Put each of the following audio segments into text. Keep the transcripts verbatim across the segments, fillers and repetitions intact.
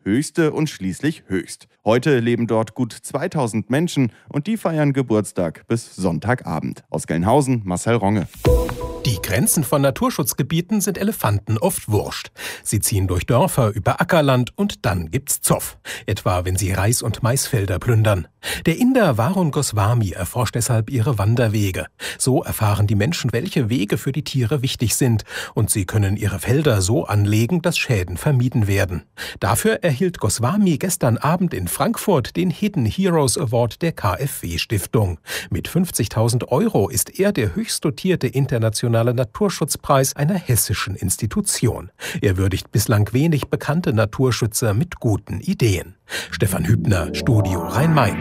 höchste und schließlich höchst. Heute leben dort gut zweitausend Menschen und die feiern Geburtstag bis Sonntagabend. Aus Gelnhausen, Marcel Ronge. Die Grenzen von Naturschutzgebieten sind Elefanten oft wurscht. Sie ziehen durch Dörfer, über Ackerland und dann gibt's Zoff. Etwa wenn sie Reis- und Maisfelder plündern. Der Inder Varun Goswami erforscht deshalb ihre Wanderwege. So erfahren die Menschen, welche Wege für die Tiere wichtig sind. Und sie können ihre Felder so anlegen, dass Schäden vermieden werden. Dafür erhielt Goswami gestern Abend in Frankfurt den Hidden Heroes Award der K f W-Stiftung. Mit fünfzigtausend Euro ist er der höchst dotierte internationale Naturschutzpreis einer hessischen Institution. Er würdigt bislang wenig bekannte Naturschützer mit guten Ideen. Stefan Hübner, Studio Rhein-Main.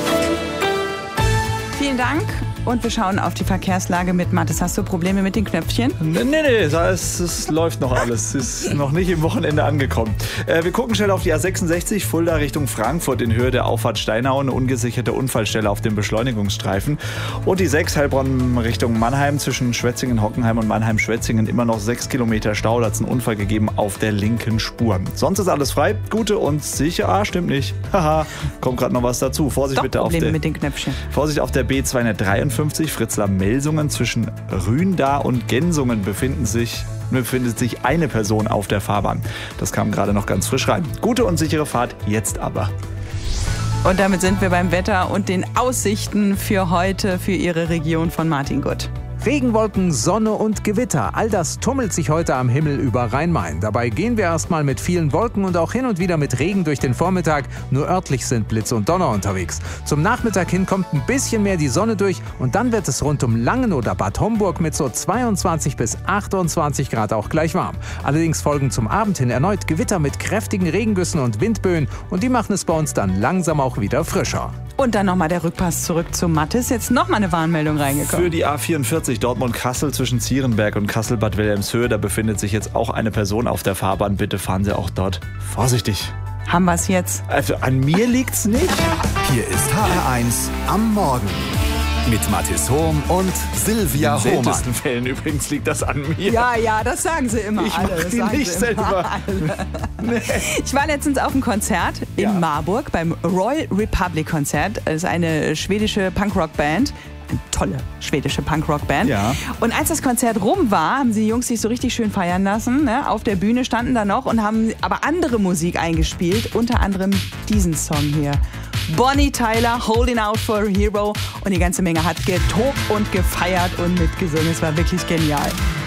Vielen Dank. Und wir schauen auf die Verkehrslage mit Mathis. Hast du Probleme mit den Knöpfchen? Nee, nee, nee, es, es läuft noch alles. Es ist noch nicht im Wochenende angekommen. Äh, wir gucken schnell auf die A sechsundsechzig, Fulda Richtung Frankfurt in Höhe der Auffahrt Steinau. Eine ungesicherte Unfallstelle auf dem Beschleunigungsstreifen. Und die sechs Heilbronn Richtung Mannheim zwischen Schwetzingen, Hockenheim und Mannheim-Schwetzingen. Immer noch sechs Kilometer Stau. Da hat es einen Unfall gegeben auf der linken Spur. Sonst ist alles frei. Gute und sicher. Ah, stimmt nicht. Haha, kommt gerade noch was dazu. Vorsicht Doch bitte auf der, mit den Knöpfchen. Vorsicht auf der B zweihundertdreiundfünfzig. Fritzlar-Melsungen zwischen Rühndar und Gensungen befinden sich, befindet sich eine Person auf der Fahrbahn. Das kam gerade noch ganz frisch rein. Gute und sichere Fahrt jetzt aber. Und damit sind wir beim Wetter und den Aussichten für heute, für Ihre Region von Martin Gutt. Regenwolken, Sonne und Gewitter, all das tummelt sich heute am Himmel über Rhein-Main. Dabei gehen wir erstmal mit vielen Wolken und auch hin und wieder mit Regen durch den Vormittag. Nur örtlich sind Blitz und Donner unterwegs. Zum Nachmittag hin kommt ein bisschen mehr die Sonne durch und dann wird es rund um Langen oder Bad Homburg mit so zweiundzwanzig bis achtundzwanzig Grad auch gleich warm. Allerdings folgen zum Abend hin erneut Gewitter mit kräftigen Regengüssen und Windböen und die machen es bei uns dann langsam auch wieder frischer. Und dann nochmal der Rückpass zurück zu Mathis. Jetzt nochmal eine Warnmeldung reingekommen. Für die A vierundvierzig Dortmund-Kassel zwischen Zierenberg und Kassel-Bad Wilhelmshöhe, da befindet sich jetzt auch eine Person auf der Fahrbahn. Bitte fahren Sie auch dort vorsichtig. Haben wir es jetzt? Also an mir liegt's nicht. Hier ist H R eins am Morgen. Mit Mathis Hohm und Silvia In den Hohmann. seltensten Fällen übrigens liegt das an mir. Ja, ja, das sagen sie immer Ich alle. mach das die sagen nicht sie selber. immer alle. Ich war letztens auf einem Konzert in Ja. Marburg beim Royal Republic Konzert. Das ist eine schwedische Punkrock-Band. Eine tolle schwedische Punkrock-Band. Ja. Und als das Konzert rum war, haben die Jungs sich so richtig schön feiern lassen. Ne? Auf der Bühne standen da noch und haben aber andere Musik eingespielt. Unter anderem diesen Song hier. Bonnie Tyler, Holding Out for a Hero. Und die ganze Menge hat getobt und gefeiert und mitgesungen. Es war wirklich genial.